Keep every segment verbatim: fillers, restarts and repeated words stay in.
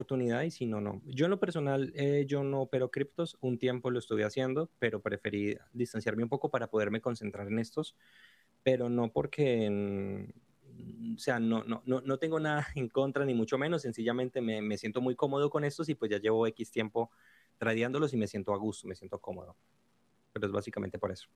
oportunidad y si no, no. Yo en lo personal, eh, yo no opero criptos, un tiempo lo estuve haciendo, pero preferí distanciarme un poco para poderme concentrar en estos, pero no porque, mm, o sea, no, no, no, no tengo nada en contra ni mucho menos, sencillamente me, me siento muy cómodo con estos y pues ya llevo X tiempo tradeándolos y me siento a gusto, me siento cómodo, pero es básicamente por eso.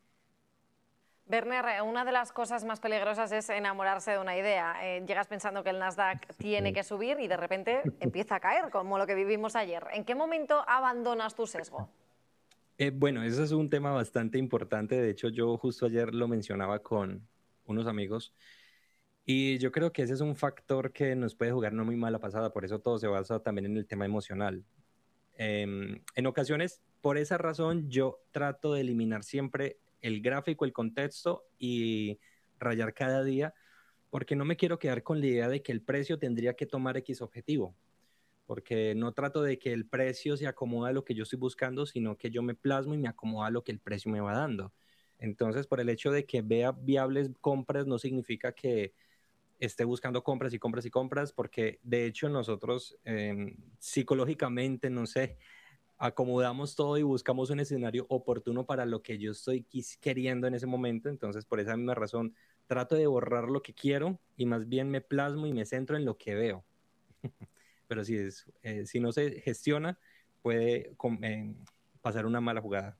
Werner, una de las cosas más peligrosas es enamorarse de una idea. Eh, llegas pensando que el Nasdaq tiene que subir y de repente empieza a caer, como lo que vivimos ayer. ¿En qué momento abandonas tu sesgo? Eh, bueno, eso es un tema bastante importante. De hecho, yo justo ayer lo mencionaba con unos amigos y yo creo que ese es un factor que nos puede jugar no muy mala pasada. Por eso todo se basa también en el tema emocional. Em, en ocasiones, por esa razón, yo trato de eliminar siempre el gráfico, el contexto y rayar cada día, porque no me quiero quedar con la idea de que el precio tendría que tomar X objetivo, porque no trato de que el precio se acomoda a lo que yo estoy buscando, sino que yo me plasmo y me acomoda a lo que el precio me va dando. Entonces, por el hecho de que vea viables compras, no significa que esté buscando compras y compras y compras, porque de hecho nosotros eh, psicológicamente, no sé, acomodamos todo y buscamos un escenario oportuno para lo que yo estoy queriendo en ese momento. Entonces, por esa misma razón, trato de borrar lo que quiero y más bien me plasmo y me centro en lo que veo. Pero si, es, eh, si no se gestiona, puede com- eh, pasar una mala jugada.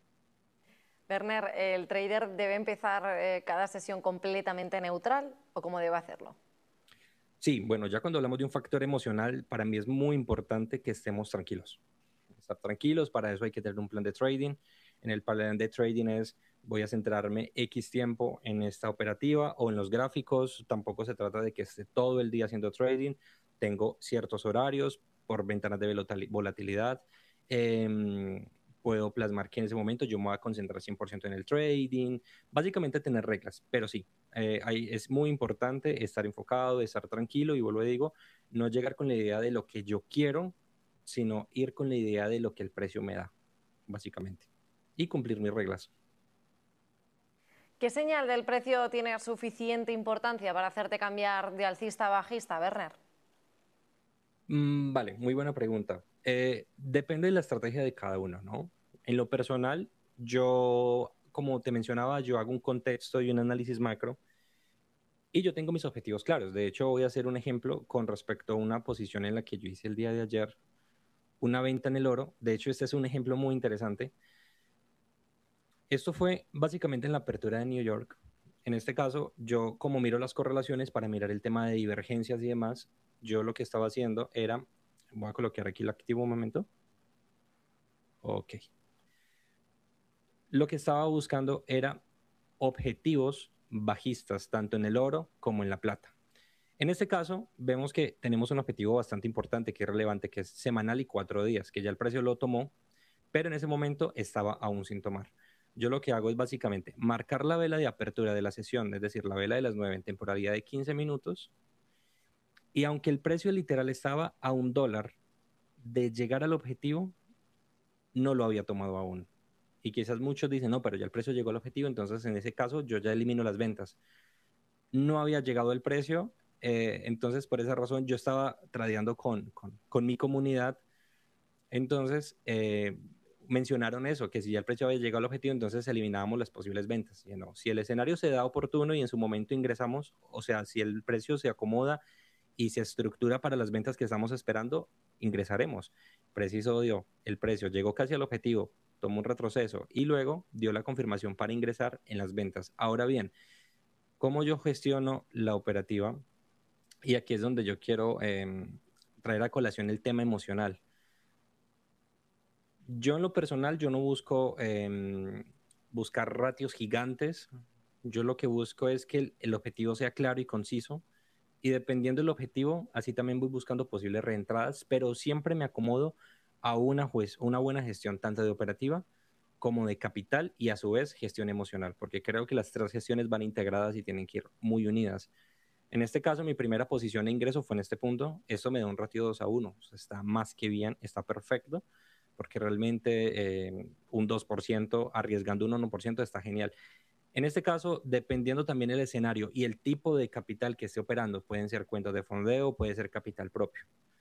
Werner, ¿el trader debe empezar eh, cada sesión completamente neutral o cómo debe hacerlo? Sí, bueno, ya cuando hablamos de un factor emocional, para mí es muy importante que estemos tranquilos. Estar tranquilos, para eso hay que tener un plan de trading. En el plan de trading es, voy a centrarme X tiempo en esta operativa o en los gráficos. Tampoco se trata de que esté todo el día haciendo trading. Tengo ciertos horarios por ventanas de volatilidad. Eh, puedo plasmar que en ese momento yo me voy a concentrar cien por ciento en el trading. Básicamente tener reglas, pero sí, eh, hay, es muy importante estar enfocado, estar tranquilo y vuelvo a digo, no llegar con la idea de lo que yo quiero, sino ir con la idea de lo que el precio me da, básicamente, y cumplir mis reglas. ¿Qué señal del precio tiene suficiente importancia para hacerte cambiar de alcista a bajista, Werner? Mm, vale, muy buena pregunta. Eh, depende de la estrategia de cada uno, ¿no? En lo personal, yo, como te mencionaba, yo hago un contexto y un análisis macro y yo tengo mis objetivos claros. De hecho, voy a hacer un ejemplo con respecto a una posición en la que yo hice el día de ayer, una venta en el oro. De hecho, este es un ejemplo muy interesante. Esto fue básicamente en la apertura de New York. En este caso, yo como miro las correlaciones para mirar el tema de divergencias y demás, yo lo que estaba haciendo era, voy a colocar aquí el activo un momento. Ok. Lo que estaba buscando era objetivos bajistas, tanto en el oro como en la plata. En este caso, vemos que tenemos un objetivo bastante importante, que es relevante, que es semanal y cuatro días, que ya el precio lo tomó, pero en ese momento estaba aún sin tomar. Yo lo que hago es básicamente marcar la vela de apertura de la sesión, es decir, la vela de las nueve en temporalidad de quince minutos, y aunque el precio literal estaba a un dólar de llegar al objetivo, no lo había tomado aún. Y quizás muchos dicen, no, pero ya el precio llegó al objetivo, entonces en ese caso yo ya elimino las ventas. No había llegado el precio, eh, entonces por esa razón yo estaba tradeando con, con, con mi comunidad. Entonces, eh, mencionaron eso, que si ya el precio había llegado al objetivo, entonces eliminábamos las posibles ventas. Y no, si el escenario se da oportuno y en su momento ingresamos, o sea, si el precio se acomoda y se estructura para las ventas que estamos esperando, ingresaremos. Preciso dio, el precio llegó casi al objetivo, tomó un retroceso y luego dio la confirmación para ingresar en las ventas. Ahora bien, ¿cómo yo gestiono la operativa? Y aquí es donde yo quiero eh, traer a colación el tema emocional. Yo en lo personal, yo no busco eh, buscar ratios gigantes. Yo lo que busco es que el, el objetivo sea claro y conciso. Y dependiendo del objetivo, así también voy buscando posibles reentradas, pero siempre me acomodo a una, juez, una buena gestión tanto de operativa como de capital y a su vez gestión emocional, porque creo que las tres gestiones van integradas y tienen que ir muy unidas. En este caso, mi primera posición de ingreso fue en este punto. Esto me da un ratio dos a uno. O sea, está más que bien, está perfecto, porque realmente eh, un dos por ciento arriesgando un uno por ciento está genial. En este caso, dependiendo también el escenario y el tipo de capital que esté operando, pueden ser cuentas de fondeo, puede ser capital propio.